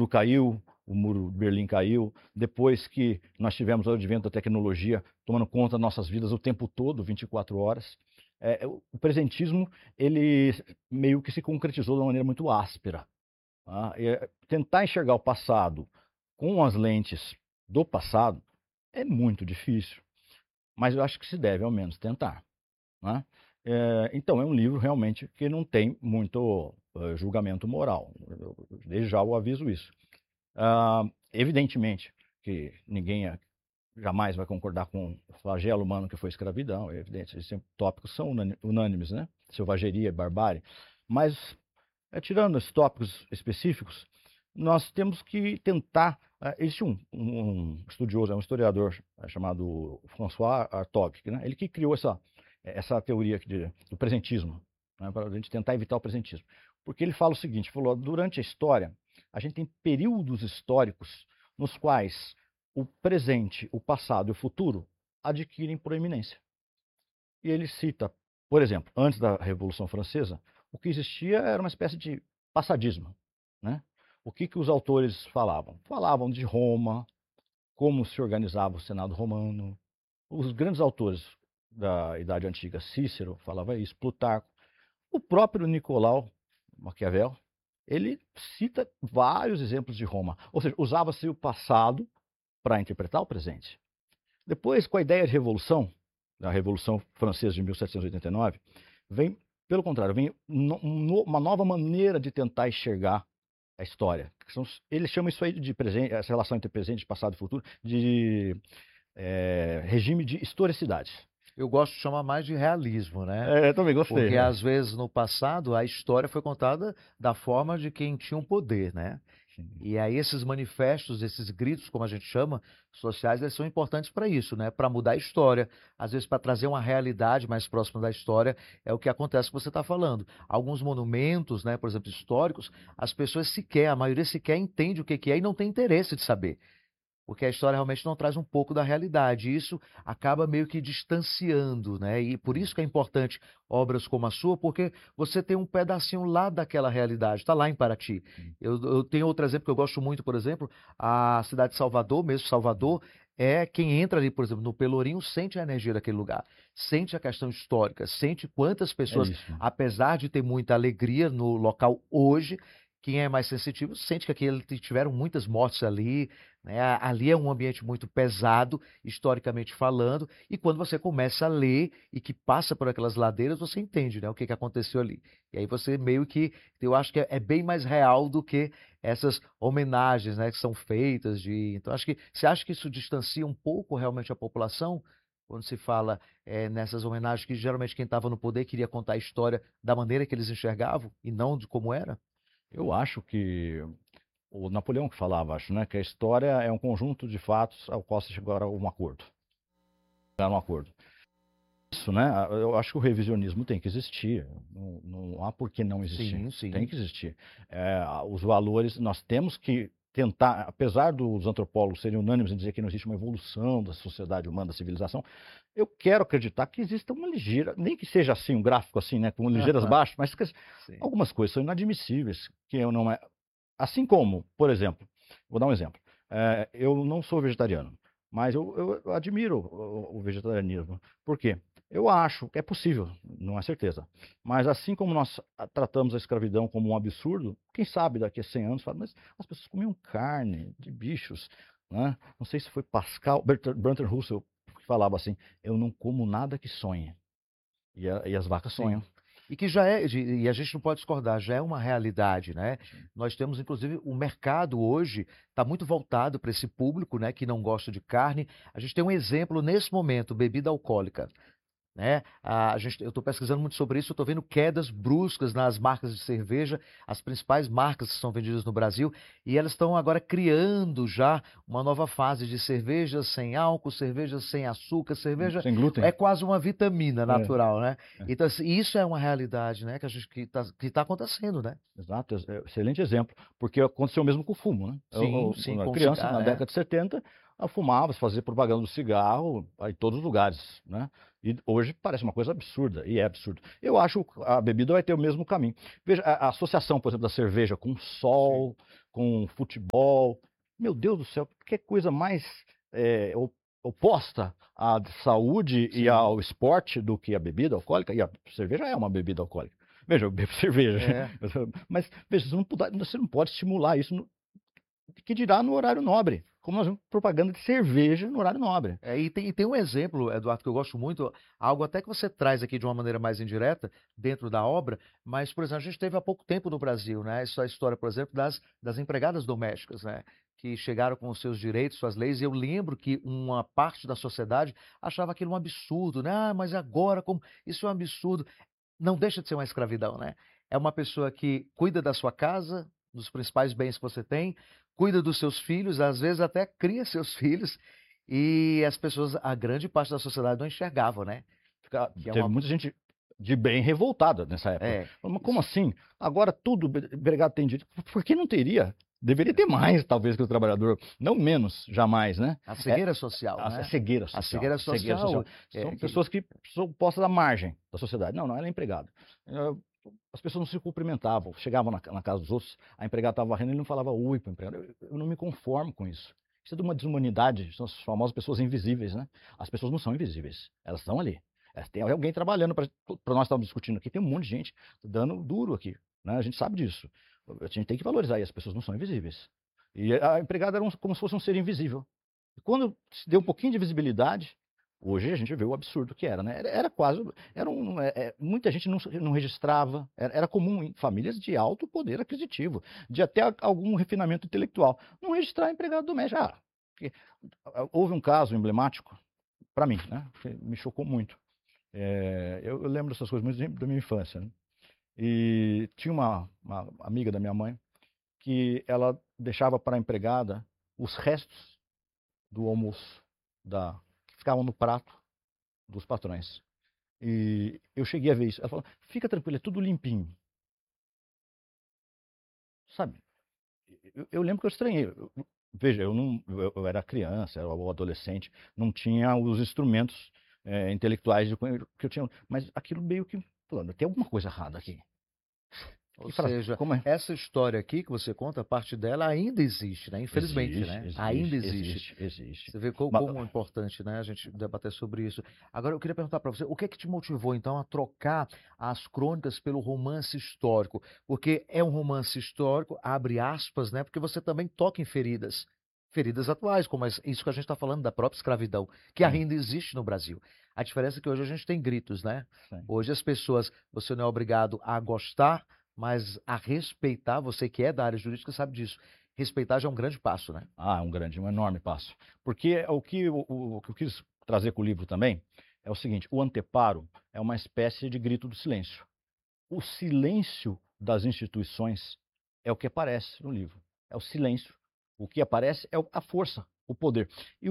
muro caiu, o muro de Berlim caiu, depois que nós tivemos o advento da tecnologia tomando conta das nossas vidas o tempo todo, 24 horas. O presentismo, ele meio que se concretizou de uma maneira muito áspera. Tá? Tentar enxergar o passado com as lentes do passado é muito difícil, mas eu acho que se deve ao menos tentar. Né? Então, é um livro realmente que não tem muito julgamento moral. Desde já eu aviso isso. Evidentemente que ninguém jamais vai concordar com o flagelo humano que foi a escravidão, é evidente, esses tópicos são unânimes, né? Selvageria, barbárie. Mas, tirando esses tópicos específicos, nós temos que tentar. Existe um estudioso, um historiador chamado François Hartog, né? Ele que criou essa teoria do presentismo, né? Para a gente tentar evitar o presentismo. Porque ele fala o seguinte: falou, durante a história, a gente tem períodos históricos nos quais o presente, o passado e o futuro adquirem proeminência. E ele cita, por exemplo, antes da Revolução Francesa, o que existia era uma espécie de passadismo. Né? O que os autores falavam? Falavam de Roma, como se organizava o Senado romano. Os grandes autores da Idade Antiga, Cícero falava isso, Plutarco. O próprio Nicolau Maquiavel, ele cita vários exemplos de Roma. Ou seja, usava-se o passado para interpretar o presente. Depois, com a ideia de revolução, da Revolução Francesa de 1789, vem, pelo contrário, vem uma nova maneira de tentar enxergar a história. Ele chama isso aí de presente, essa relação entre presente, passado e futuro, de regime de historicidade. Eu gosto de chamar mais de realismo, né? Eu também gostei. Porque às vezes no passado a história foi contada da forma de quem tinha o poder, né? Sim. E aí esses manifestos, esses gritos, como a gente chama, sociais, eles são importantes para isso, né? Para mudar a história, às vezes para trazer uma realidade mais próxima da história, é o que acontece que você está falando. Alguns monumentos, né, por exemplo, históricos, as pessoas sequer, a maioria sequer entende o que é e não tem interesse de saber. Porque a história realmente não traz um pouco da realidade. E isso acaba meio que distanciando, né? E por isso que é importante obras como a sua, porque você tem um pedacinho lá daquela realidade, está lá em Paraty. Eu tenho outro exemplo que eu gosto muito, por exemplo, a cidade de Salvador, mesmo Salvador, quem entra ali, por exemplo, no Pelourinho, sente a energia daquele lugar, sente a questão histórica, sente quantas pessoas, apesar de ter muita alegria no local hoje, quem é mais sensitivo sente que tiveram muitas mortes ali, né? Ali é um ambiente muito pesado, historicamente falando, e quando você começa a ler e que passa por aquelas ladeiras, você entende, né, o que aconteceu ali. E aí você meio que, eu acho que é bem mais real do que essas homenagens, né, que são feitas. Então, você acha que isso distancia um pouco realmente a população? Quando se fala nessas homenagens que geralmente quem estava no poder queria contar a história da maneira que eles enxergavam e não de como era? Eu acho que o Napoleão que falava, acho, né, que a história é um conjunto de fatos ao qual se chegou a um acordo. Isso, né? Eu acho que o revisionismo tem que existir. Não há por que não existir. Sim, sim. Tem que existir. Os valores, nós temos que tentar, apesar dos antropólogos serem unânimes em dizer que não existe uma evolução da sociedade humana, da civilização, eu quero acreditar que exista uma ligeira, nem que seja assim, um gráfico assim, né, com ligeiras baixas, mas que algumas coisas são inadmissíveis, que eu não é. Assim como, por exemplo, vou dar um exemplo. Eu não sou vegetariano, mas eu admiro o vegetarianismo. Por quê? Eu acho que é possível, não é certeza. Mas assim como nós tratamos a escravidão como um absurdo, quem sabe daqui a 100 anos, fala, mas as pessoas comiam carne de bichos. Né? Não sei se foi Pascal, Bertrand Russell, que falava assim, eu não como nada que sonhe. E as vacas sonham. E que e a gente não pode discordar, já é uma realidade, né? Sim. Nós temos, inclusive, o mercado hoje está muito voltado para esse público, né, que não gosta de carne. A gente tem um exemplo nesse momento, bebida alcoólica. Né? Eu estou pesquisando muito sobre isso, eu estou vendo quedas bruscas nas marcas de cerveja, as principais marcas que são vendidas no Brasil, e elas estão agora criando já uma nova fase de cervejas sem álcool, cervejas sem açúcar, cerveja sem glúten. É quase uma vitamina natural, né? Então, assim, isso é uma realidade, né, que tá acontecendo, né? Exato, excelente exemplo, porque aconteceu mesmo com o fumo, né? Sim, Quando eu era criança, na década de 70, fumava, fazia propaganda do cigarro em todos os lugares, né? E hoje parece uma coisa absurda, e é absurdo. Eu acho que a bebida vai ter o mesmo caminho. Veja, a associação, por exemplo, da cerveja com sol, com futebol. Meu Deus do céu, que coisa mais é, o- oposta à saúde e Sim. ao esporte do que a bebida alcoólica. E a cerveja é uma bebida alcoólica. Veja, eu bebo cerveja. É. Mas, veja, você não pode estimular isso, que dirá no horário nobre. Como nós vemos propaganda de cerveja no horário nobre. E tem um exemplo, Eduardo, que eu gosto muito, algo até que você traz aqui de uma maneira mais indireta, dentro da obra, mas, por exemplo, a gente teve há pouco tempo no Brasil, né? Essa história, por exemplo, das empregadas domésticas, né? Que chegaram com os seus direitos, suas leis, e eu lembro que uma parte da sociedade achava aquilo um absurdo, né? Ah, mas agora, como isso é um absurdo. Não deixa de ser uma escravidão, né? É uma pessoa que cuida da sua casa, dos principais bens que você tem, cuida dos seus filhos, às vezes até cria seus filhos, e as pessoas, a grande parte da sociedade não enxergavam, né? Que é Teve uma. muita gente de bem revoltada nessa época. É, Mas como assim? Agora tudo o empregado tem direito. Por que não teria? Deveria ter mais, talvez, que o trabalhador. Não menos, jamais, né? a cegueira social, A né? cegueira A social. cegueira social. São pessoas que são postas à margem da sociedade. Não, ela é empregada. As pessoas não se cumprimentavam. Chegavam na casa dos outros, a empregada estava varrendo e ele não falava oi para o empregado. Eu não me conformo com isso. Isso é de uma desumanidade. São as famosas pessoas invisíveis, né? As pessoas não são invisíveis. Elas estão ali. Tem alguém trabalhando para nós estarmos discutindo aqui. Tem um monte de gente dando duro aqui, né? A gente sabe disso. A gente tem que valorizar e as pessoas não são invisíveis. E a empregada era como se fosse um ser invisível. E quando se deu um pouquinho de visibilidade, hoje a gente vê o absurdo que era, né? Era quase, muita gente não registrava, era comum em famílias de alto poder aquisitivo, de até algum refinamento intelectual, não registrar empregado doméstico. Houve um caso emblemático para mim, né? Que me chocou muito. Eu lembro dessas coisas muito da minha infância, né? E tinha uma amiga da minha mãe que ela deixava para a empregada os restos do almoço que ficavam no prato dos patrões. E eu cheguei a ver isso. Ela falou: fica tranquilo, é tudo limpinho. Sabe? Eu lembro que eu estranhei. Veja, eu era criança, era adolescente, não tinha os instrumentos intelectuais que eu tinha. Mas aquilo meio que. Falando, tem alguma coisa errada aqui. Ou E fala, seja, como é? essa história aqui que você conta, parte dela ainda existe, né? Infelizmente, né? Ainda existe. Existe. Você vê Mas, como é importante, né, a gente debater sobre isso. Agora, eu queria perguntar para você, o que é que te motivou, então, a trocar as crônicas pelo romance histórico? Porque é um romance histórico, abre aspas, né? Porque você também toca em feridas, feridas atuais, como isso que a gente está falando da própria escravidão, que sim, ainda existe no Brasil. A diferença é que hoje a gente tem gritos, né? sim. Hoje as pessoas, você não é obrigado a gostar, mas a respeitar, você que é da área jurídica sabe disso. Respeitar já é um grande passo, né? Um enorme passo. Porque o que eu quis trazer com o livro também é o seguinte: o anteparo é uma espécie de grito do silêncio. O silêncio das instituições é o que aparece no livro. É o silêncio. O que aparece é a força, o poder. E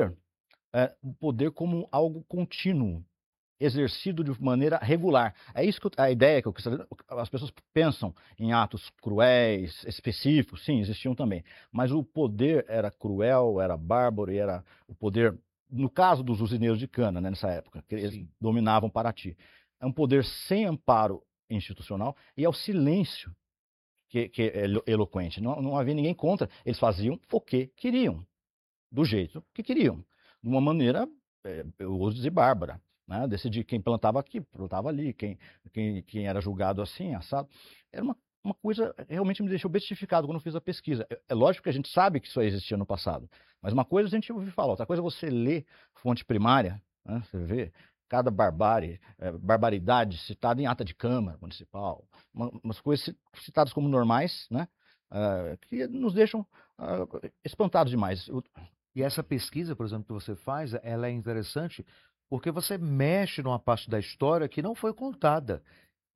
o poder como algo contínuo, exercido de maneira regular. É isso que a ideia que eu quis trazer. As pessoas pensam em atos cruéis, específicos, sim, existiam também. Mas o poder era cruel, era bárbaro e era o poder, no caso dos usineiros de cana, né, nessa época, que eles Sim. dominavam Paraty. É um poder sem amparo institucional e é o silêncio que é eloquente. Não havia ninguém contra. Eles faziam o que queriam, do jeito que queriam, de uma maneira, eu ouso dizer, bárbara. Né? Decidir quem plantava aqui, plantava ali, quem era julgado assim, assado. Era uma coisa, realmente me deixou bestificado quando eu fiz a pesquisa. É lógico que a gente sabe que isso aí existia no passado, mas uma coisa a gente ouve falar, outra coisa é você ler fonte primária, né? Você vê cada barbaridade citada em ata de Câmara Municipal, umas coisas citadas como normais, né? Que nos deixam espantados demais. E essa pesquisa, por exemplo, que você faz, ela é interessante porque você mexe numa parte da história que não foi contada.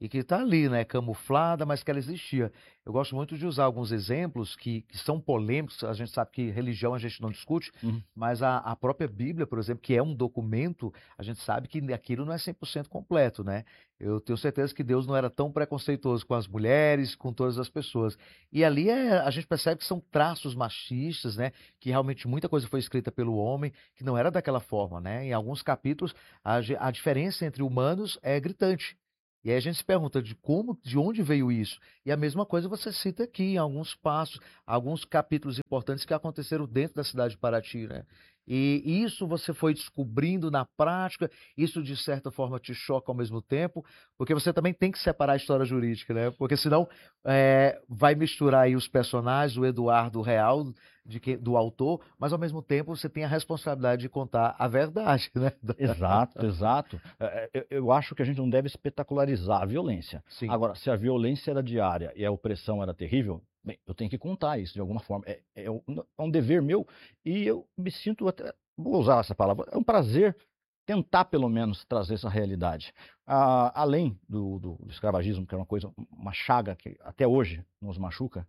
e que está ali, né, camuflada, mas que ela existia. Eu gosto muito de usar alguns exemplos que são polêmicos. A gente sabe que religião a gente não discute, Uhum. mas a própria Bíblia, por exemplo, que é um documento, a gente sabe que aquilo não é 100% completo, né? Eu tenho certeza que Deus não era tão preconceituoso com as mulheres, com todas as pessoas. E ali a gente percebe que são traços machistas, né? Que realmente muita coisa foi escrita pelo homem, que não era daquela forma, né? Em alguns capítulos, a diferença entre humanos é gritante. E aí a gente se pergunta de onde veio isso? E a mesma coisa você cita aqui em alguns passos, alguns capítulos importantes que aconteceram dentro da cidade de Paraty, né? E isso você foi descobrindo na prática, isso de certa forma te choca ao mesmo tempo, porque você também tem que separar a história jurídica, né? Porque senão vai misturar aí os personagens, o Eduardo real do autor, mas ao mesmo tempo você tem a responsabilidade de contar a verdade, né? Exato, exato. Eu acho que a gente não deve espetacularizar a violência. Sim. Agora, se a violência era diária e a opressão era terrível, bem, eu tenho que contar isso de alguma forma. É um dever meu e eu me sinto até, vou usar essa palavra, é um prazer tentar pelo menos trazer essa realidade. Além do escravagismo, que é uma coisa, uma chaga que até hoje nos machuca,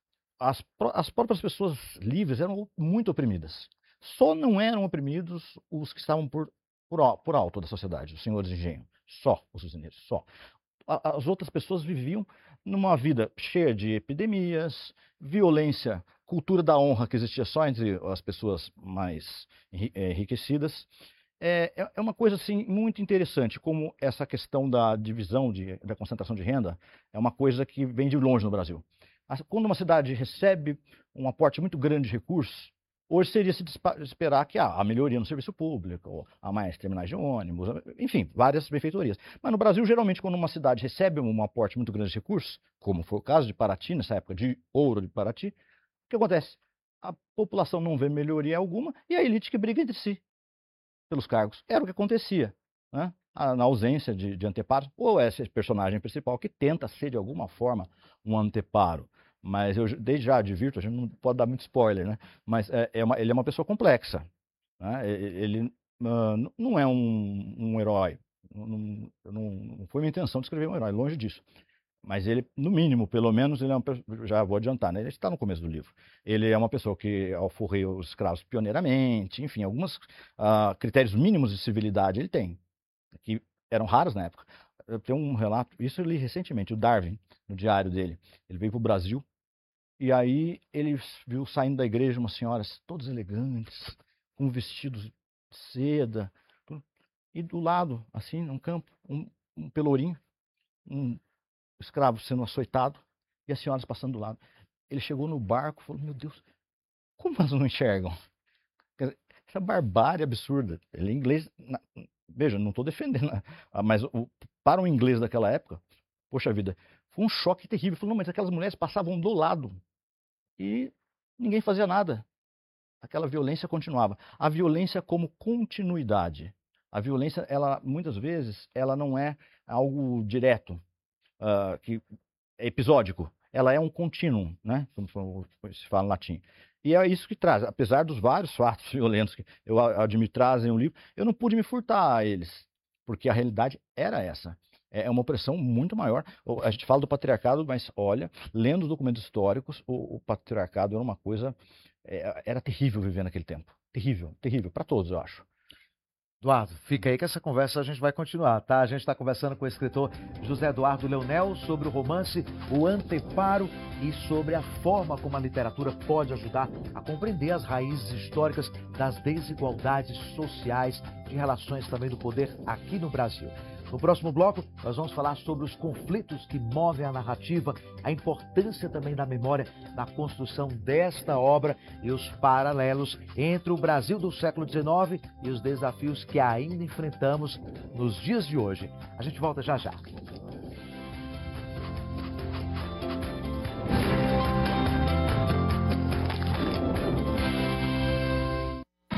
as próprias pessoas livres eram muito oprimidas. Só não eram oprimidos os que estavam por alto da sociedade, os senhores de engenho. Só os usineiros, só. As outras pessoas viviam numa vida cheia de epidemias, violência, cultura da honra que existia só entre as pessoas mais enriquecidas. É uma coisa assim muito interessante, como essa questão da divisão, da concentração de renda, é uma coisa que vem de longe no Brasil. Quando uma cidade recebe um aporte muito grande de recursos, hoje seria se esperar que há melhoria no serviço público, há mais terminais de ônibus, enfim, várias benfeitorias. Mas no Brasil, geralmente, quando uma cidade recebe um aporte muito grande de recursos, como foi o caso de Paraty, nessa época de ouro de Paraty, o que acontece? A população não vê melhoria alguma e a elite que briga entre si pelos cargos. Era o que acontecia, né? Na ausência de anteparo, ou esse personagem principal que tenta ser de alguma forma um anteparo. Mas eu desde já advirto, a gente não pode dar muito spoiler, né? Mas ele é uma pessoa complexa, né? Ele não é um herói. Não foi minha intenção de escrever um herói, longe disso. Mas ele, no mínimo, pelo menos, ele é já vou adiantar, né? Ele está no começo do livro. Ele é uma pessoa que alforreia os escravos pioneiramente, enfim, alguns critérios mínimos de civilidade ele tem, que eram raros na época. Eu tenho um relato, isso eu li recentemente, o Darwin, no diário dele. Ele veio para o Brasil e aí ele viu saindo da igreja umas senhoras todas elegantes, com vestidos de seda, e do lado, assim, num campo, um pelourinho, um escravo sendo açoitado e as senhoras passando do lado. Ele chegou no barco e falou: Meu Deus, como elas não enxergam? Essa barbárie absurda. Ele é inglês. Veja, não estou defendendo, mas para um inglês daquela época, poxa vida, foi um choque terrível. Ele falou: Não, mas aquelas mulheres passavam do lado e ninguém fazia nada. Aquela violência continuava. A violência como continuidade. A violência, ela muitas vezes, ela não é algo direto, que é episódico, ela é um contínuo, né? Como se fala em latim. E é isso que traz, apesar dos vários fatos violentos que eu admito trazem no livro, eu não pude me furtar a eles, porque a realidade era essa. É uma opressão muito maior. A gente fala do patriarcado, mas olha, lendo os documentos históricos, o patriarcado era uma coisa, era terrível viver naquele tempo. Terrível, terrível, para todos, eu acho. Eduardo, fica aí que essa conversa a gente vai continuar, tá? A gente está conversando com o escritor José Eduardo Leonel sobre o romance O Anteparo e sobre a forma como a literatura pode ajudar a compreender as raízes históricas das desigualdades sociais, de relações também do poder aqui no Brasil. No próximo bloco, nós vamos falar sobre os conflitos que movem a narrativa, a importância também da memória na construção desta obra e os paralelos entre o Brasil do século XIX e os desafios que ainda enfrentamos nos dias de hoje. A gente volta já já.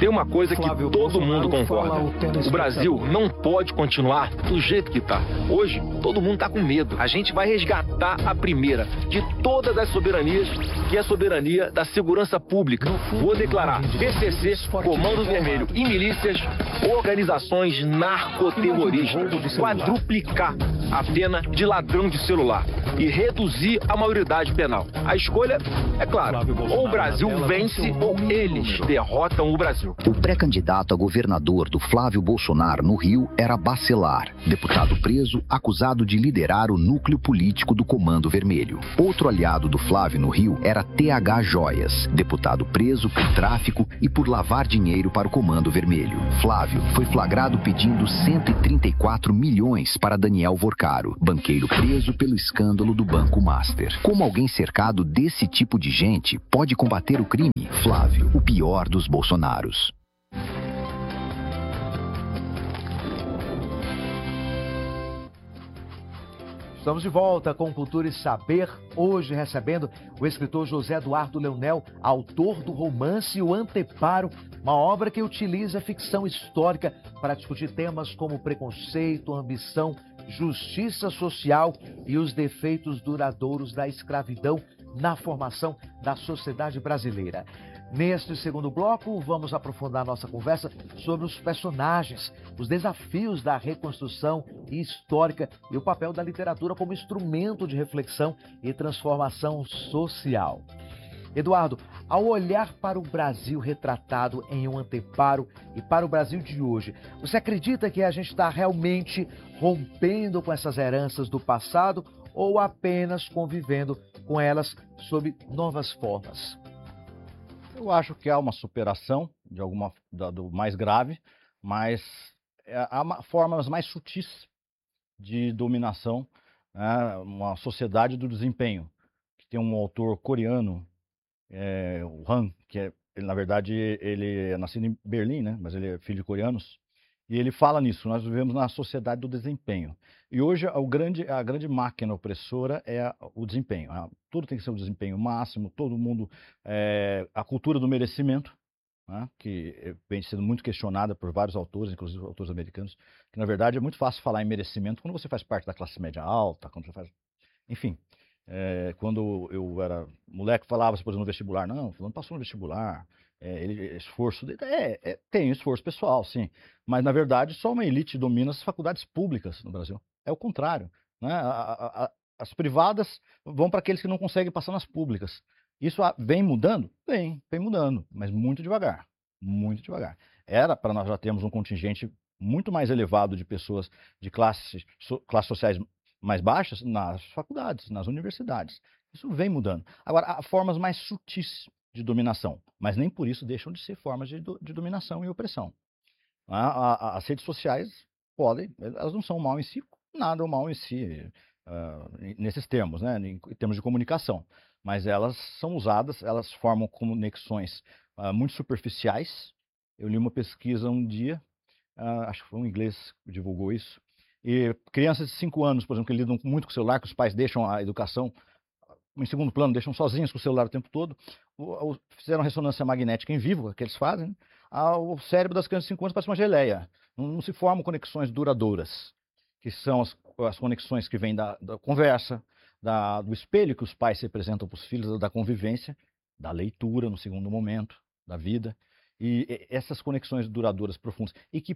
Tem uma coisa que todo mundo concorda. O Brasil não pode continuar do jeito que está. Hoje, todo mundo está com medo. A gente vai resgatar a primeira de todas as soberanias, que é a soberania da segurança pública. Vou declarar PCC, Comando Vermelho e milícias, organizações narcoterroristas. Quadruplicar a pena de ladrão de celular e reduzir a maioridade penal. A escolha é clara: ou o Brasil vence ou eles derrotam o Brasil. O pré-candidato a governador do Flávio Bolsonaro no Rio era Bacelar, deputado preso acusado de liderar o núcleo político do Comando Vermelho. Outro aliado do Flávio no Rio era TH Joias, deputado preso por tráfico e por lavar dinheiro para o Comando Vermelho. Flávio foi flagrado pedindo 134 milhões para Daniel Vorcaro, banqueiro preso pelo escândalo do Banco Master. Como alguém cercado desse tipo de gente pode combater o crime? Flávio, o pior dos Bolsonaros. Estamos de volta com Cultura e Saber, hoje recebendo o escritor José Eduardo Leonel, autor do romance O Anteparo, uma obra que utiliza ficção histórica para discutir temas como preconceito, ambição, justiça social e os defeitos duradouros da escravidão na formação da sociedade brasileira. Neste segundo bloco, vamos aprofundar nossa conversa sobre os personagens, os desafios da reconstrução histórica e o papel da literatura como instrumento de reflexão e transformação social. Eduardo, ao olhar para o Brasil retratado em Um Anteparo e para o Brasil de hoje, você acredita que a gente está realmente rompendo com essas heranças do passado ou apenas convivendo com elas sob novas formas? Eu acho que há uma superação do mais grave, mas há formas mais sutis de dominação, né? Uma sociedade do desempenho, que tem um autor coreano, o Han, ele, na verdade, ele é nascido em Berlim, né? Mas ele é filho de coreanos, e ele fala nisso: nós vivemos na sociedade do desempenho. E hoje a grande máquina opressora é o desempenho. Tudo tem que ser um desempenho máximo, todo mundo... a cultura do merecimento, né, que vem sendo muito questionada por vários autores, inclusive autores americanos, que na verdade é muito fácil falar em merecimento quando você faz parte da classe média alta, quando você faz... Enfim, quando eu era moleque, falava, por exemplo, no vestibular: não, fulano passou no vestibular, esforço dele, tem esforço pessoal, sim, mas na verdade só uma elite domina as faculdades públicas no Brasil. É o contrário, né? As privadas vão para aqueles que não conseguem passar nas públicas. Isso vem mudando? Vem mudando, mas muito devagar, muito devagar. Era para nós já termos um contingente muito mais elevado de pessoas de classes sociais mais baixas nas faculdades, nas universidades. Isso vem mudando. Agora, há formas mais sutis de dominação, mas nem por isso deixam de ser formas de dominação e opressão. As redes sociais elas não são mal em si, nada é mal em si, nesses termos, né, em termos de comunicação, mas elas são usadas, elas formam conexões muito superficiais. Eu li uma pesquisa um dia, acho que foi um inglês que divulgou isso, e crianças de 5 anos, por exemplo, que lidam muito com o celular, que os pais deixam a educação em segundo plano, deixam sozinhos com o celular o tempo todo, fizeram ressonância magnética em vivo, que eles fazem, né? O cérebro das crianças de 5 anos parece uma geleia, não se formam conexões duradouras, que são as conexões que vêm da conversa, do espelho que os pais se apresentam para os filhos, da convivência, da leitura no segundo momento da vida, e essas conexões duradouras profundas, e que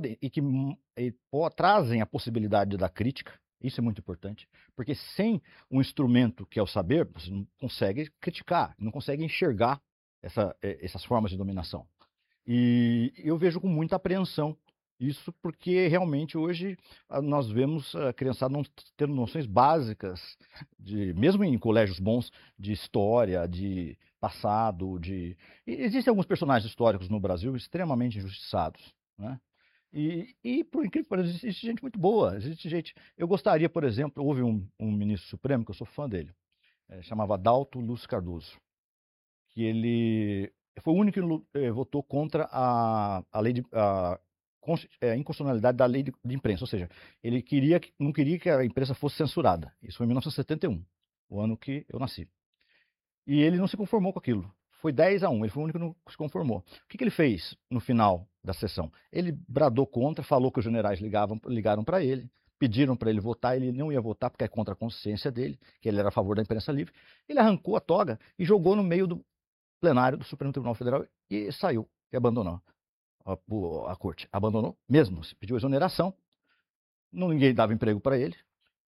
trazem a possibilidade da crítica. Isso é muito importante, porque sem um instrumento que é o saber, você não consegue criticar, não consegue enxergar essas formas de dominação. E eu vejo com muita apreensão isso, porque realmente hoje nós vemos a criançada não tendo noções básicas, mesmo em colégios bons, de história, de passado. Existem alguns personagens históricos no Brasil extremamente injustiçados, né? E por incrível que pareça, existe gente muito boa, existe gente... Eu gostaria, por exemplo, houve um ministro supremo, que eu sou fã dele, chamava Adalto Luz Cardoso, que ele foi o único que votou contra a inconstitucionalidade da lei de imprensa, ou seja, ele não queria que a imprensa fosse censurada. Isso foi em 1971, o ano que eu nasci. E ele não se conformou com aquilo. foi 10-1, ele foi o único que não se conformou. O que ele fez no final da sessão? Ele bradou contra, falou que os generais ligaram para ele, pediram para ele votar, ele não ia votar porque é contra a consciência dele, que ele era a favor da imprensa livre. Ele arrancou a toga e jogou no meio do plenário do Supremo Tribunal Federal e saiu, e abandonou a corte. Abandonou mesmo, pediu exoneração, ninguém dava emprego para ele,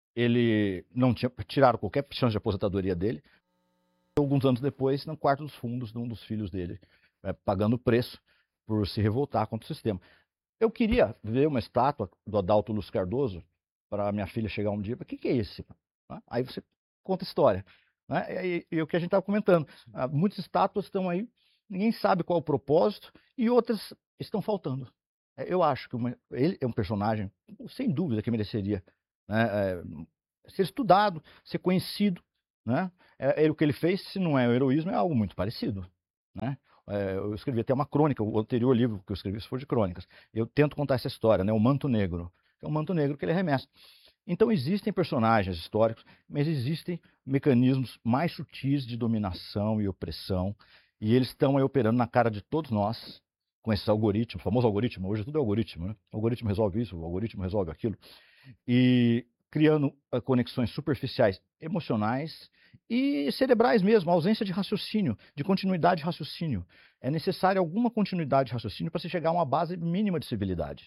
ele não tinha, tiraram qualquer chance de aposentadoria dele. Alguns anos depois, no quarto dos fundos de um dos filhos dele, pagando preço por se revoltar contra o sistema. Eu queria ver uma estátua do Adalto Luz Cardoso para minha filha chegar um dia, o que é esse? Aí você conta a história. Né? E o que a gente estava comentando, muitas estátuas estão aí, ninguém sabe qual é o propósito, e outras estão faltando. Eu acho que ele é um personagem, sem dúvida, que mereceria, né, ser estudado, ser conhecido. Né? O que ele fez, se não é o heroísmo, é algo muito parecido. Né? Eu escrevi até uma crônica, o anterior livro que eu escrevi foi de crônicas. Eu tento contar essa história, né? O Manto Negro. É o manto negro que ele arremessa. Então existem personagens históricos, mas existem mecanismos mais sutis de dominação e opressão, e eles estão aí operando na cara de todos nós, com esses algoritmos, o famoso algoritmo, hoje tudo é algoritmo, né? O algoritmo resolve isso, o algoritmo resolve aquilo, e criando conexões superficiais emocionais e cerebrais mesmo, ausência de raciocínio, de continuidade de raciocínio. É necessária alguma continuidade de raciocínio para se chegar a uma base mínima de civilidade.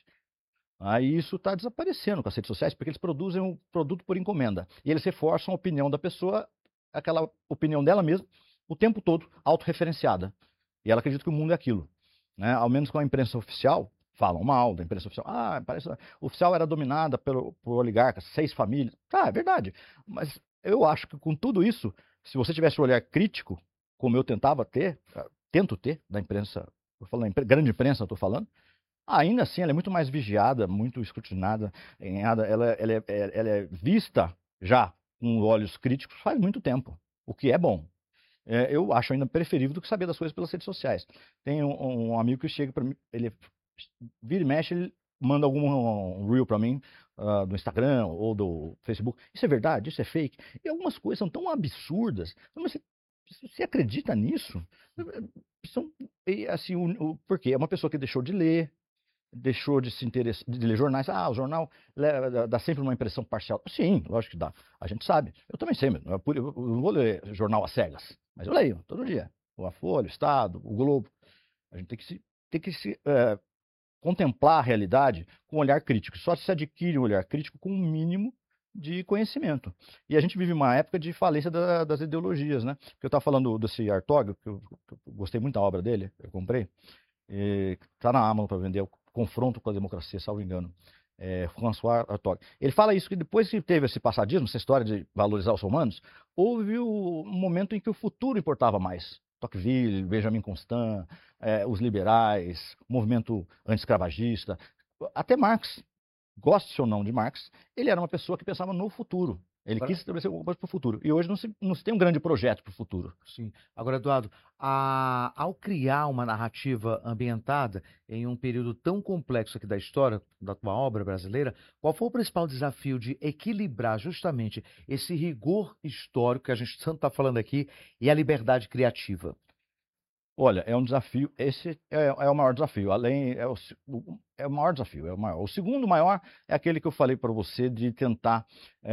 Aí isso está desaparecendo com as redes sociais, porque eles produzem um produto por encomenda. E eles reforçam a opinião da pessoa, aquela opinião dela mesma, o tempo todo, autorreferenciada. E ela acredita que o mundo é aquilo. Né? Ao menos com a imprensa oficial, falam mal da imprensa oficial. Parece que o oficial era dominada por oligarcas, 6 famílias. É verdade. Mas eu acho que com tudo isso, se você tivesse um olhar crítico, como eu tento ter, da imprensa, grande imprensa, estou falando, ainda assim ela é muito mais vigiada, muito escrutinada, ela é vista já com olhos críticos faz muito tempo, o que é bom. Eu acho ainda preferível do que saber das coisas pelas redes sociais. Tem um amigo que chega para mim, ele vira e mexe, ele manda algum reel para mim, do Instagram ou do Facebook. Isso é verdade? Isso é fake? E algumas coisas são tão absurdas. Mas você acredita nisso? Assim, por quê? É uma pessoa que deixou de ler, deixou de se interessar, de ler jornais. O jornal dá sempre uma impressão parcial. Sim, lógico que dá. A gente sabe. Eu também sei, eu não vou ler jornal às cegas, mas eu leio todo dia. A Folha, o Estado, o Globo. A gente tem que se contemplar a realidade com um olhar crítico. Só se adquire um olhar crítico com um mínimo de conhecimento. E a gente vive uma época de falência das ideologias, né? Eu estava falando desse Hartog, que eu gostei muito da obra dele, eu comprei. Está na Amazon para vender, o Confronto com a Democracia, salvo engano. François Hartog. Ele fala isso, que depois que teve esse passadismo, essa história de valorizar os romanos, houve um momento em que o futuro importava mais. Tocqueville, Benjamin Constant, os liberais, o movimento anti-escravagista, até Marx, goste ou não de Marx, ele era uma pessoa que pensava no futuro. Ele quis estabelecer alguma coisa para o futuro. E hoje não se tem um grande projeto para o futuro. Sim. Agora, Eduardo, ao criar uma narrativa ambientada em um período tão complexo aqui da história, da tua obra brasileira, qual foi o principal desafio de equilibrar justamente esse rigor histórico que a gente tanto está falando aqui e a liberdade criativa? Olha, é um desafio, esse é o maior desafio, é o maior desafio, é o maior. O segundo maior é aquele que eu falei para você de tentar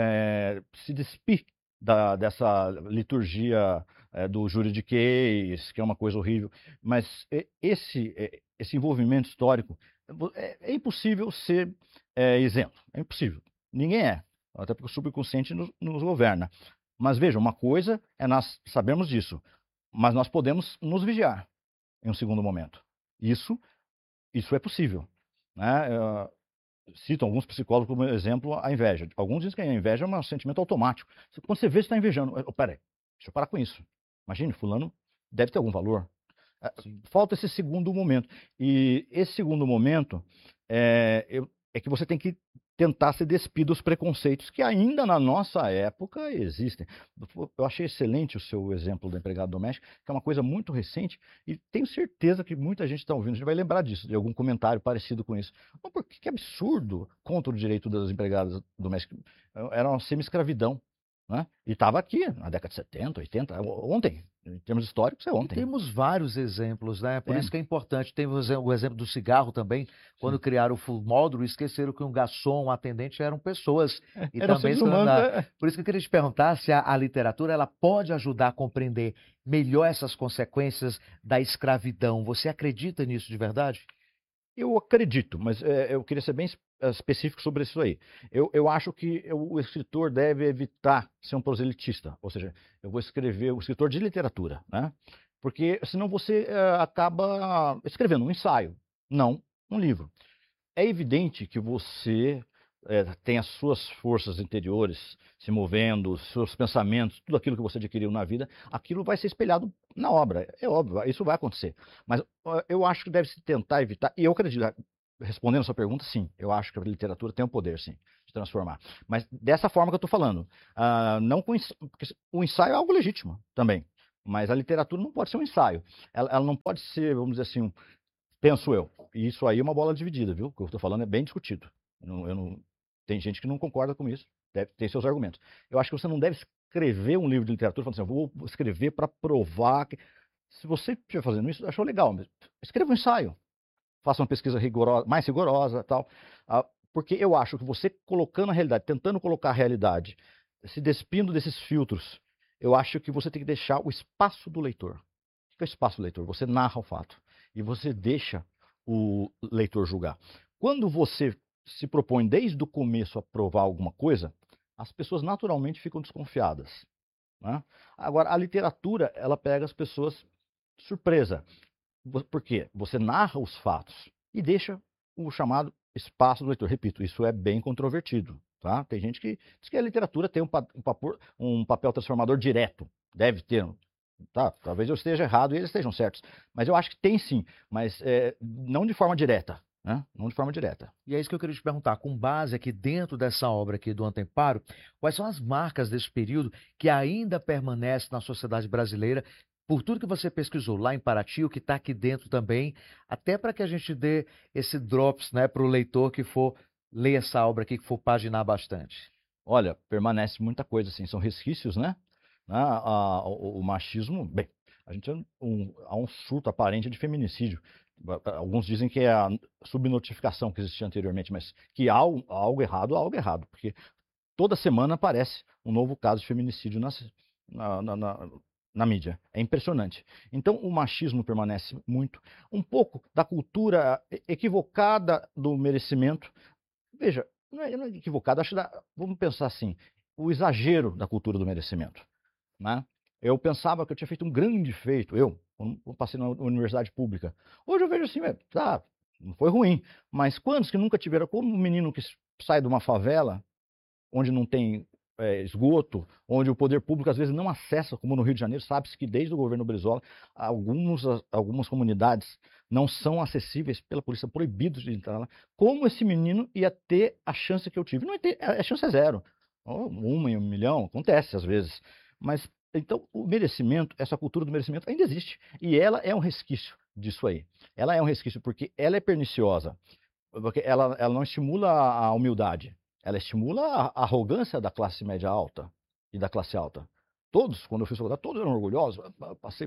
se despir dessa liturgia do juridiquês, que é uma coisa horrível, mas esse envolvimento histórico é impossível ser isento, é impossível, ninguém é, até porque o subconsciente nos governa. Mas veja, uma coisa é nós sabemos disso, mas nós podemos nos vigiar em um segundo momento. Isso é possível. Né? Citam alguns psicólogos como exemplo a inveja. Alguns dizem que a inveja é um sentimento automático. Quando você vê, você está invejando. Peraí, deixa eu parar com isso. Imagine, fulano deve ter algum valor. Falta esse segundo momento. E esse segundo momento é que você tem que tentar se despir dos preconceitos que ainda na nossa época existem. Eu achei excelente o seu exemplo do empregado doméstico, que é uma coisa muito recente, e tenho certeza que muita gente está ouvindo, a gente vai lembrar disso, de algum comentário parecido com isso. Mas que absurdo contra o direito das empregadas domésticas. Era uma semi-escravidão. né? E estava aqui na década de 70, 80, ontem. Em termos históricos, é ontem. Temos vários exemplos, né? Por É. isso que é importante. Tem o exemplo do cigarro também. Quando criaram o Full Módulo, esqueceram que um garçom, um atendente eram pessoas. E Eram também seres humanos. Por isso que eu queria te perguntar se a literatura ela pode ajudar a compreender melhor essas consequências da escravidão. Você acredita nisso de verdade? Eu acredito, mas eu queria ser bem específico sobre isso aí. Eu acho que o escritor deve evitar ser um proselitista, ou seja, eu vou escrever o escritor de literatura, né? Porque senão você acaba escrevendo um ensaio, não um livro. É evidente que você tem as suas forças interiores se movendo, os seus pensamentos, tudo aquilo que você adquiriu na vida, aquilo vai ser espelhado na obra. É óbvio, isso vai acontecer. Mas eu acho que deve-se tentar evitar, e eu acredito, respondendo a sua pergunta, sim, eu acho que a literatura tem o poder, sim, de transformar. Mas dessa forma que eu estou falando, não porque o ensaio é algo legítimo também, mas a literatura não pode ser um ensaio. Ela não pode ser, vamos dizer assim, penso eu. E isso aí é uma bola dividida, viu? O que eu estou falando é bem discutido. Tem gente que não concorda com isso, tem seus argumentos. Eu acho que você não deve escrever um livro de literatura falando assim, eu vou escrever para provar que... Se você estiver fazendo isso, achou legal, mas escreva um ensaio. Faça uma pesquisa rigorosa, mais rigorosa, tal. Porque eu acho que você colocando a realidade, tentando colocar a realidade, se despindo desses filtros, eu acho que você tem que deixar o espaço do leitor. O que é o espaço do leitor? Você narra o fato e você deixa o leitor julgar. Quando você se propõe desde o começo a provar alguma coisa, as pessoas naturalmente ficam desconfiadas, né? Agora, a literatura, ela pega as pessoas de surpresa. Por quê? Você narra os fatos e deixa o chamado espaço do leitor. Repito, isso é bem controvertido, tá? Tem gente que diz que a literatura tem um papel transformador direto. Deve ter. Tá, talvez eu esteja errado e eles estejam certos. Mas eu acho que tem sim, mas não de forma direta. Né? Não de forma direta. E é isso que eu queria te perguntar, com base aqui dentro dessa obra aqui do Antemparo, quais são as marcas desse período que ainda permanecem na sociedade brasileira, por tudo que você pesquisou lá em Paraty, o que está aqui dentro também, até para que a gente dê esse drops, né, para o leitor que for ler essa obra aqui, que for paginar bastante. Olha, permanece muita coisa, assim, são resquícios, né? O machismo, bem, há um surto aparente de feminicídio. Alguns dizem que é a subnotificação que existia anteriormente, mas que há algo errado, porque toda semana aparece um novo caso de feminicídio na mídia. É impressionante. Então, o machismo permanece muito. Um pouco da cultura equivocada do merecimento. Veja, não é equivocado, vamos pensar assim, o exagero da cultura do merecimento, né? Eu pensava que eu tinha feito um grande feito, quando passei na universidade pública. Hoje eu vejo assim, não foi ruim, mas quantos que nunca tiveram, como um menino que sai de uma favela, onde não tem esgoto, onde o poder público às vezes não acessa, como no Rio de Janeiro, sabe-se que desde o governo Brizola, algumas comunidades não são acessíveis pela polícia, proibidos de entrar lá. Como esse menino ia ter a chance que eu tive? Não, a chance é zero. 1 em 1 milhão, acontece às vezes, mas então, o merecimento, essa cultura do merecimento ainda existe. E ela é um resquício disso aí. Ela é um resquício porque ela é perniciosa. Porque ela não estimula a humildade. Ela estimula a arrogância da classe média alta e da classe alta. Todos, quando eu fui soldado, todos eram orgulhosos. Passei.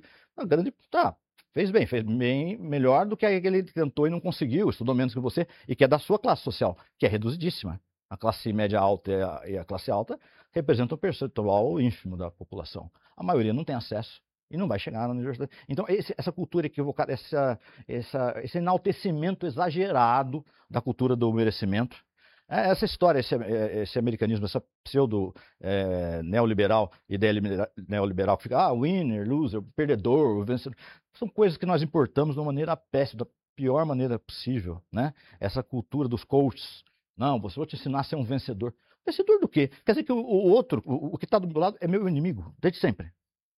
Fez bem melhor do que aquele que tentou e não conseguiu, estudou menos que você, e que é da sua classe social, que é reduzidíssima. A classe média alta e a classe alta representam um percentual ínfimo da população. A maioria não tem acesso e não vai chegar na universidade. Então, essa cultura equivocada, esse enaltecimento exagerado da cultura do merecimento, essa história, esse americanismo, essa pseudo-neoliberal, ideia neoliberal que fica, winner, loser, perdedor, vencedor, são coisas que nós importamos de uma maneira péssima, da pior maneira possível, né? Essa cultura dos coaches. Não, vou te ensinar a ser um vencedor. Vencedor do quê? Quer dizer que o outro, o que está do meu lado, é meu inimigo, desde sempre.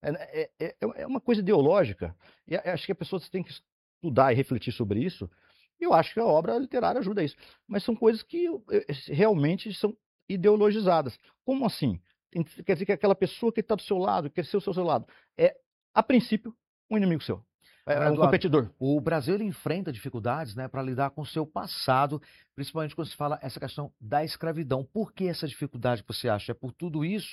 É uma coisa ideológica. E acho que a pessoa tem que estudar e refletir sobre isso. E eu acho que a obra literária ajuda a isso. Mas são coisas que realmente são ideologizadas. Como assim? Quer dizer que aquela pessoa que está do seu lado, que cresceu ao seu lado, é, a princípio, um inimigo seu. É um competidor. O Brasil ele enfrenta dificuldades, né, para lidar com o seu passado, principalmente quando se fala essa questão da escravidão. Por que essa dificuldade você acha? É por tudo isso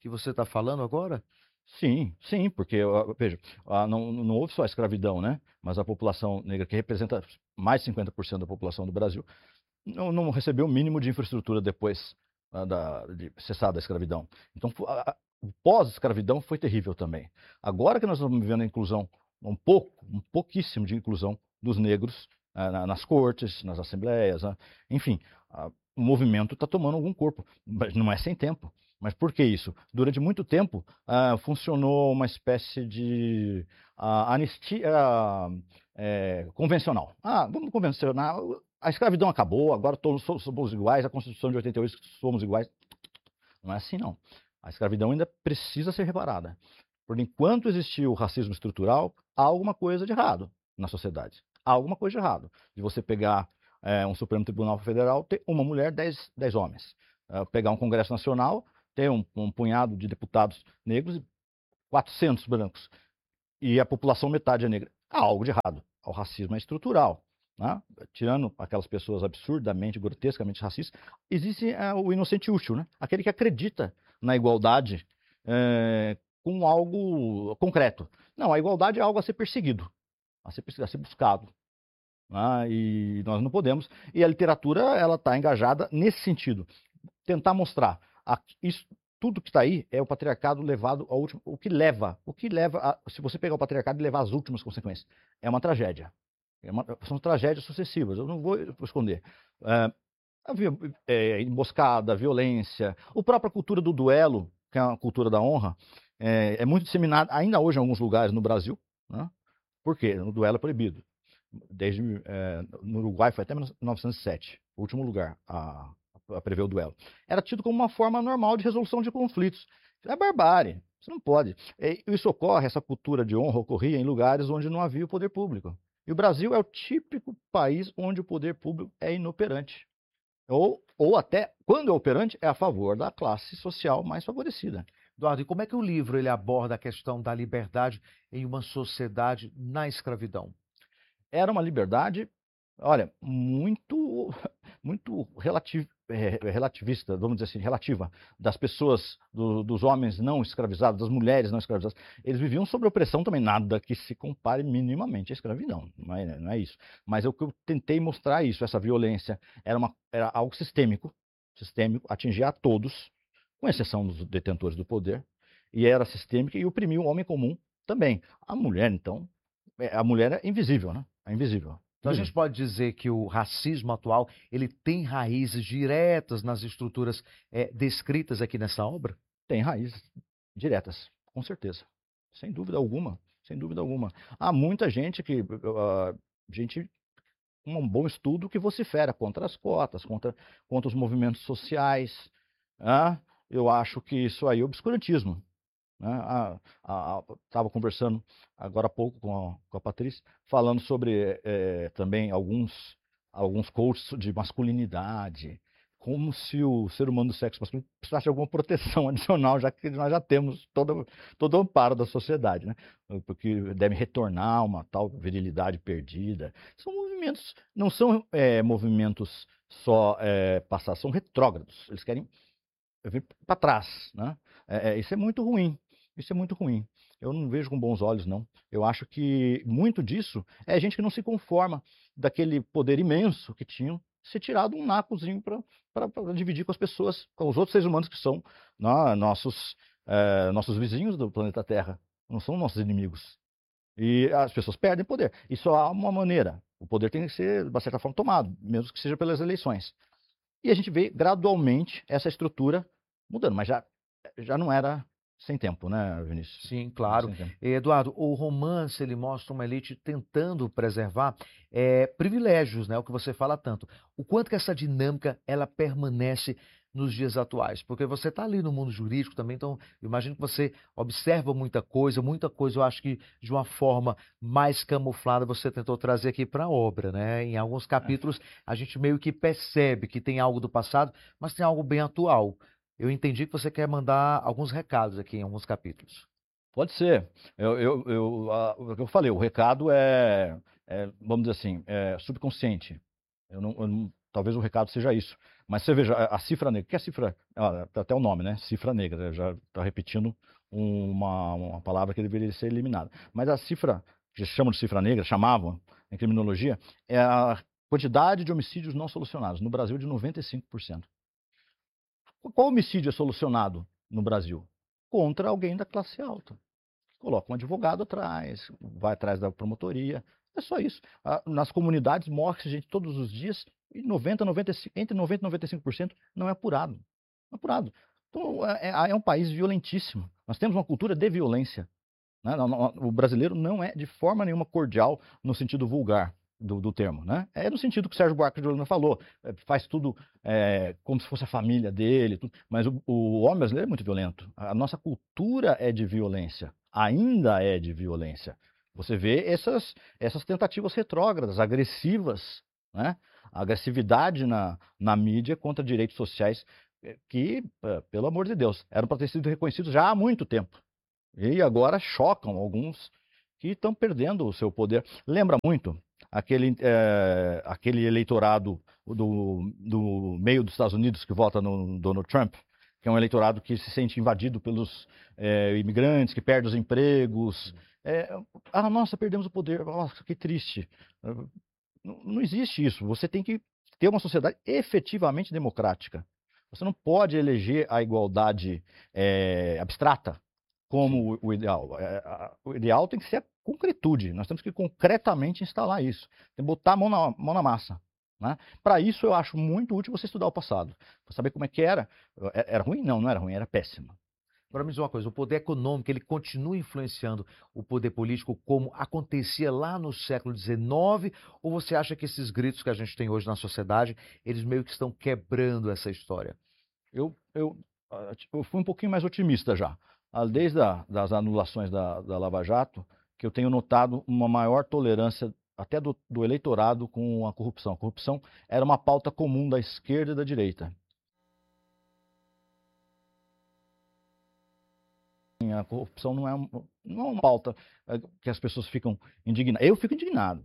que você está falando agora? Sim, sim, porque, veja, não houve só a escravidão, né? Mas a população negra, que representa mais de 50% da população do Brasil, não recebeu o mínimo de infraestrutura depois de cessada a escravidão. Então, o pós-escravidão foi terrível também. Agora que nós estamos vivendo a inclusão, pouquíssimo de inclusão dos negros nas cortes, nas assembleias, né? Enfim, o movimento está tomando algum corpo, mas não é sem tempo. Mas por que isso? Durante muito tempo funcionou uma espécie de anistia convencional. Vamos convencionar, a escravidão acabou, agora todos somos iguais, a Constituição de 88 somos iguais. Não é assim, não. A escravidão ainda precisa ser reparada. Por enquanto existir o racismo estrutural, há alguma coisa de errado na sociedade. Há alguma coisa de errado. De você pegar um Supremo Tribunal Federal, ter uma mulher, 10 homens. Pegar um Congresso Nacional, ter um punhado de deputados negros e 400 brancos. E a população metade é negra. Há algo de errado. O racismo é estrutural. Né? Tirando aquelas pessoas absurdamente, grotescamente racistas, existe o inocente útil, né? Aquele que acredita na igualdade com algo concreto. Não, a igualdade é algo a ser perseguido, a ser buscado. Né? E nós não podemos. E a literatura ela está engajada nesse sentido. Tentar mostrar isso, tudo que está aí é o patriarcado levado ao último. O que leva se você pegar o patriarcado e levar às últimas consequências, é uma tragédia. São tragédias sucessivas, eu não vou esconder. Emboscada, violência, a própria cultura do duelo, que é a cultura da honra, é muito disseminada ainda hoje em alguns lugares no Brasil. Né? Por quê? O duelo é proibido. No Uruguai foi até 1907, o último lugar a prever o duelo. Era tido como uma forma normal de resolução de conflitos. É barbárie, você não pode. Essa cultura de honra ocorria em lugares onde não havia o poder público. E o Brasil é o típico país onde o poder público é inoperante. Ou até, quando é operante, é a favor da classe social mais favorecida. Eduardo, e como é que o livro ele aborda a questão da liberdade em uma sociedade na escravidão? Era uma liberdade, olha, muito relativista, vamos dizer assim, relativa, das pessoas, dos homens não escravizados, das mulheres não escravizadas. Eles viviam sob opressão também, nada que se compare minimamente à escravidão, não é isso. Mas o que eu tentei mostrar isso, essa violência, era algo sistêmico, atingia a todos, com exceção dos detentores do poder, e era sistêmica e oprimia o homem comum também. A mulher, então, a mulher é invisível, né? É invisível. Então a gente pode dizer que o racismo atual ele tem raízes diretas nas estruturas descritas aqui nessa obra? Tem raízes diretas, com certeza. Sem dúvida alguma. Sem dúvida alguma. Há muita gente com um bom estudo que vocifera contra as cotas, contra os movimentos sociais. Eu acho que isso aí é obscurantismo. Estava conversando agora há pouco com a Patrícia, falando sobre também alguns coaches de masculinidade, como se o ser humano do sexo masculino precisasse de alguma proteção adicional, já que nós já temos todo o amparo da sociedade, né? Porque deve retornar uma tal virilidade perdida. São movimentos, não são movimentos só passados, são retrógrados, eles querem vir para trás, né? Isso é muito ruim. Isso é muito ruim. Eu não vejo com bons olhos, não. Eu acho que muito disso é gente que não se conforma daquele poder imenso que tinham, ser tirado um nacozinho para dividir com as pessoas, com os outros seres humanos que são nossos vizinhos do planeta Terra, não são nossos inimigos. E as pessoas perdem poder. E só há uma maneira. O poder tem que ser, de certa forma, tomado, mesmo que seja pelas eleições. E a gente vê gradualmente essa estrutura mudando, mas já não era sem tempo, né, Vinícius? Sim, claro. Eduardo, o romance ele mostra uma elite tentando preservar privilégios, né? O que você fala tanto. O quanto que essa dinâmica ela permanece nos dias atuais? Porque você está ali no mundo jurídico também, então eu imagino que você observa muita coisa eu acho que de uma forma mais camuflada você tentou trazer aqui para a obra, né? Em alguns capítulos a gente meio que percebe que tem algo do passado, mas tem algo bem atual. Eu entendi que você quer mandar alguns recados aqui em alguns capítulos. Pode ser. O que eu falei, o recado vamos dizer assim, subconsciente. talvez o recado seja isso. Mas você veja, a cifra negra, que é a cifra, até o nome, né? Cifra negra, já está repetindo uma palavra que deveria ser eliminada. Mas a cifra, que se chama de cifra negra, chamavam em criminologia, é a quantidade de homicídios não solucionados, no Brasil de 95%. Qual homicídio é solucionado no Brasil? Contra alguém da classe alta. Coloca um advogado atrás, vai atrás da promotoria, é só isso. Nas comunidades morre gente todos os dias e entre 90% e 95% não é apurado. Não é apurado. Então, é um país violentíssimo. Nós temos uma cultura de violência. Né? O brasileiro não é de forma nenhuma cordial no sentido vulgar do termo. Né? É no sentido que o Sérgio Buarque de Holanda falou, faz tudo como se fosse a família dele, tudo. Mas o homem brasileiro é muito violento. A nossa cultura é de violência, ainda é de violência. Você vê essas tentativas retrógradas, agressivas, né? A agressividade na mídia contra direitos sociais que, pelo amor de Deus, eram para ter sido reconhecidos já há muito tempo. E agora chocam alguns que estão perdendo o seu poder. Lembra muito aquele eleitorado do meio dos Estados Unidos que vota no Donald Trump, que é um eleitorado que se sente invadido pelos imigrantes, que perde os empregos. Nossa, perdemos o poder, nossa, que triste. Não existe isso. Você tem que ter uma sociedade efetivamente democrática. Você não pode eleger a igualdade abstrata como o ideal. O ideal tem que ser a concretude. Nós temos que concretamente instalar isso. Tem que botar a mão na massa. Né? Para isso, eu acho muito útil você estudar o passado. Para saber como é que era. Era ruim? Não era ruim, era péssimo. Agora me diz uma coisa, o poder econômico, ele continua influenciando o poder político como acontecia lá no século XIX? Ou você acha que esses gritos que a gente tem hoje na sociedade, eles meio que estão quebrando essa história? Eu fui um pouquinho mais otimista já. Desde das anulações da Lava Jato, que eu tenho notado uma maior tolerância até do eleitorado com a corrupção. A corrupção era uma pauta comum da esquerda e da direita. A corrupção não é uma pauta que as pessoas ficam indignadas. Eu fico indignado.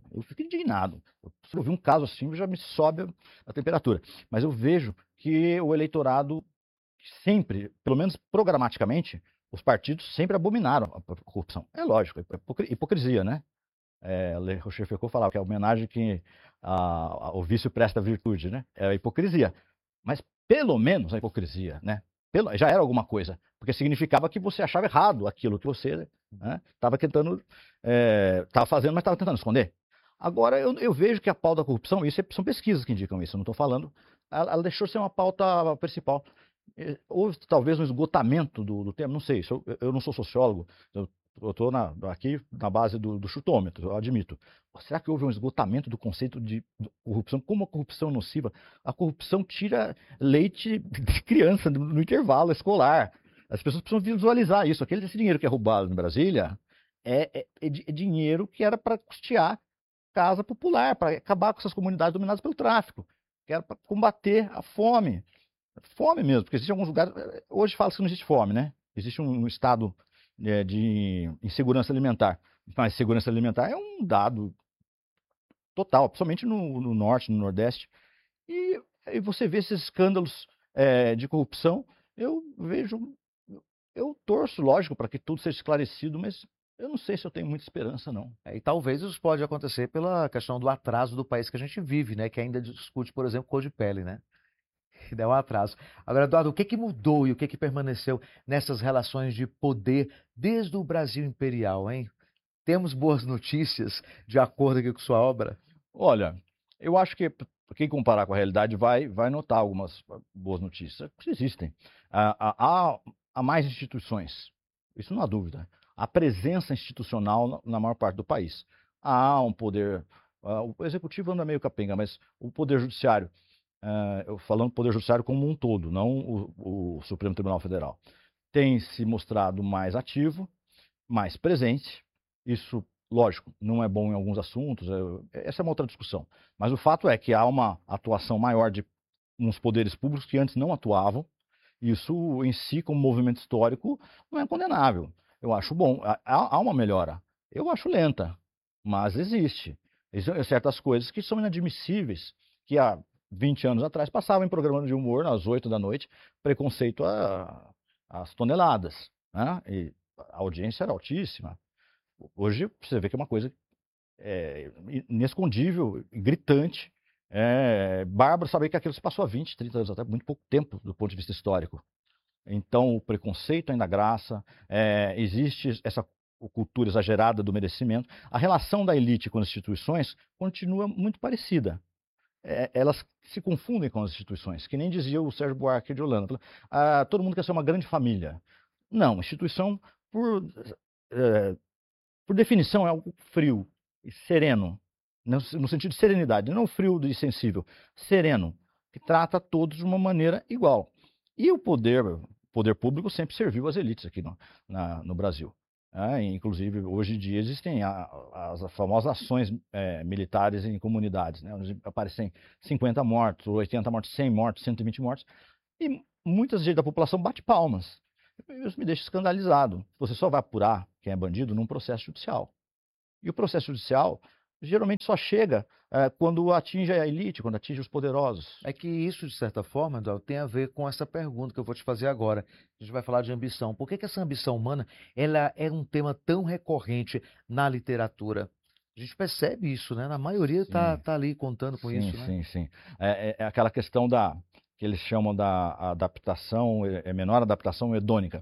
Se eu ouvir um caso assim, já me sobe a temperatura. Mas eu vejo que o eleitorado sempre, pelo menos programaticamente, os partidos sempre abominaram a corrupção. É lógico, é hipocrisia, né? Le Rochefoucauld falava que é a homenagem que o vício presta à virtude, né? É a hipocrisia. Mas pelo menos a hipocrisia, né? Já era alguma coisa, porque significava que você achava errado aquilo que você estava fazendo, mas estava tentando esconder. Agora, eu vejo que a pauta da corrupção, são pesquisas que indicam isso, eu não estou falando, ela deixou de ser uma pauta principal. Houve talvez um esgotamento do tema, não sei, eu não sou sociólogo, eu estou aqui na base do chutômetro, eu admito. Será que houve um esgotamento do conceito de corrupção? Como a corrupção é nociva? A corrupção tira leite de criança no intervalo escolar. As pessoas precisam visualizar isso. Esse dinheiro que é roubado em Brasília é dinheiro que era para custear casa popular, para acabar com essas comunidades dominadas pelo tráfico, que era para combater a fome. Fome mesmo, porque existem alguns lugares... Hoje fala-se que não existe fome, né? Existe um estado de insegurança alimentar. Mas segurança alimentar é um dado total, principalmente no norte, no nordeste. E você vê esses escândalos de corrupção, eu torço, lógico, para que tudo seja esclarecido, mas eu não sei se eu tenho muita esperança, não. E talvez isso pode acontecer pela questão do atraso do país que a gente vive, né? Que ainda discute, por exemplo, cor de pele, né? Que dá um atraso. Agora, Eduardo, o que mudou e o que permaneceu nessas relações de poder desde o Brasil imperial, hein? Temos boas notícias de acordo aqui com sua obra? Olha, eu acho que quem comparar com a realidade vai notar algumas boas notícias. Existem. Há mais instituições, isso não há dúvida. Há presença institucional na maior parte do país. Há um poder... o executivo anda meio capenga, mas o poder judiciário... eu falando do Poder Judiciário como um todo, não o Supremo Tribunal Federal, tem se mostrado mais ativo, mais presente. Isso, lógico, não é bom em alguns assuntos, essa é uma outra discussão. Mas o fato é que há uma atuação maior de uns poderes públicos que antes não atuavam. Isso em si, como movimento histórico, não é condenável. Eu acho bom. Há uma melhora. Eu acho lenta, mas existe. Existem certas coisas que são inadmissíveis, que há 20 anos atrás, passavam em programa de humor, às 8 da noite, preconceito às toneladas, né? E a audiência era altíssima. Hoje, você vê que é uma coisa inescondível, gritante. Bárbaro saber que aquilo se passou há 20, 30 anos atrás, muito pouco tempo do ponto de vista histórico. Então, o preconceito ainda graça, existe essa cultura exagerada do merecimento. A relação da elite com as instituições continua muito parecida. Elas se confundem com as instituições, que nem dizia o Sérgio Buarque de Holanda. Todo mundo quer ser uma grande família. Não, instituição, por definição, é algo frio e sereno, no sentido de serenidade, não frio e sensível, sereno, que trata todos de uma maneira igual. E o poder público sempre serviu às elites aqui no Brasil. Inclusive, hoje em dia existem as famosas ações militares em comunidades, né, onde aparecem 50 mortos, 80 mortos, 100 mortos, 120 mortos, e muitas vezes da população bate palmas. Isso me deixa escandalizado. Você só vai apurar quem é bandido num processo judicial. E o processo judicial geralmente só chega quando atinge a elite, quando atinge os poderosos. É que isso, de certa forma, Eduardo, tem a ver com essa pergunta que eu vou te fazer agora. A gente vai falar de ambição. Por que essa ambição humana ela é um tema tão recorrente na literatura? A gente percebe isso, né? Na maioria tá ali contando com isso, né? Sim. É aquela questão que eles chamam da adaptação, menor adaptação hedônica.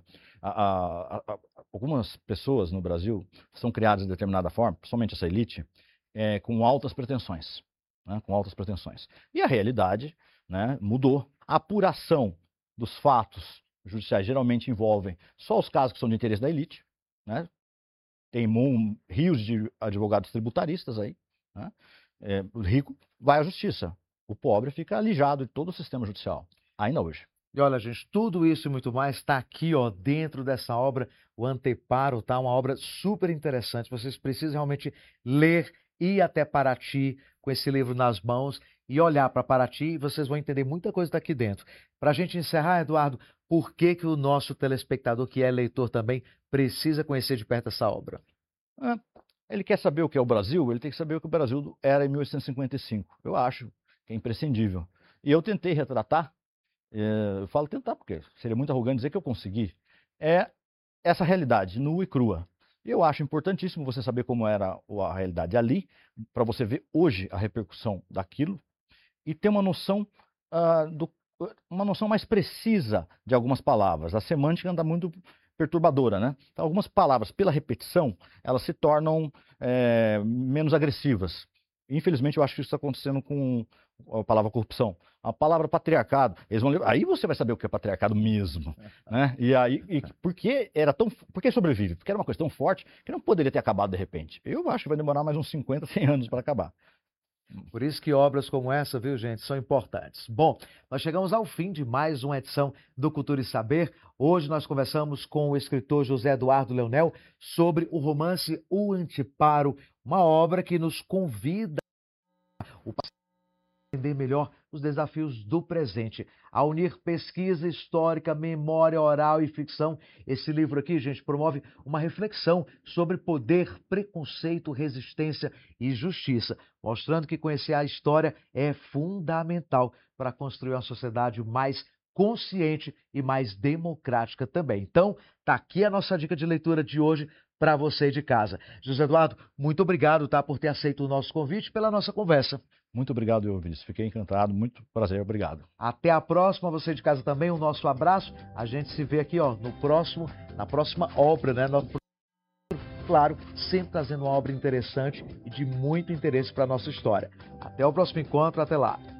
Algumas pessoas no Brasil são criadas de determinada forma, principalmente essa elite, com altas pretensões, né, com altas pretensões. E a realidade, né, mudou. A apuração dos fatos judiciais geralmente envolvem só os casos que são de interesse da elite, né? Tem rios de advogados tributaristas aí, né? O rico vai à justiça, o pobre fica alijado de todo o sistema judicial, ainda hoje. E olha, gente, tudo isso e muito mais está aqui, ó, dentro dessa obra, o Anteparo, tá? Uma obra super interessante. Vocês precisam realmente ler, ir até Paraty com esse livro nas mãos e olhar para Paraty e vocês vão entender muita coisa daqui dentro. Para a gente encerrar, Eduardo, por que o nosso telespectador, que é leitor também, precisa conhecer de perto essa obra? Ele quer saber o que é o Brasil, ele tem que saber o que o Brasil era em 1855. Eu acho que é imprescindível. E eu tentei retratar, eu falo tentar porque seria muito arrogante dizer que eu consegui, essa realidade nua e crua. Eu acho importantíssimo você saber como era a realidade ali, para você ver hoje a repercussão daquilo e ter uma noção, uma noção mais precisa de algumas palavras. A semântica anda muito perturbadora, né? Então, algumas palavras, pela repetição, elas se tornam menos agressivas. Infelizmente, eu acho que isso está acontecendo com a palavra corrupção. A palavra patriarcado, aí você vai saber o que é patriarcado mesmo, né? Por que sobrevive? Porque era uma coisa tão forte que não poderia ter acabado de repente. Eu acho que vai demorar mais uns 50, 100 anos para acabar. Por isso que obras como essa, viu, gente, são importantes. Bom, nós chegamos ao fim de mais uma edição do Cultura e Saber. Hoje nós conversamos com o escritor José Eduardo Leonel sobre o romance O Anteparo, uma obra que nos convida a entender melhor os desafios do presente, a unir pesquisa histórica, memória oral e ficção. Esse livro aqui, gente, promove uma reflexão sobre poder, preconceito, resistência e justiça, mostrando que conhecer a história é fundamental para construir uma sociedade mais consciente e mais democrática também. Então, tá aqui a nossa dica de leitura de hoje para você de casa. José Eduardo, muito obrigado, tá, por ter aceito o nosso convite, pela nossa conversa. Muito obrigado, Elvis. Fiquei encantado, muito prazer, obrigado. Até a próxima, você de casa também, o nosso abraço. A gente se vê aqui, ó, na próxima obra, né? Claro, sempre trazendo uma obra interessante e de muito interesse para a nossa história. Até o próximo encontro, até lá.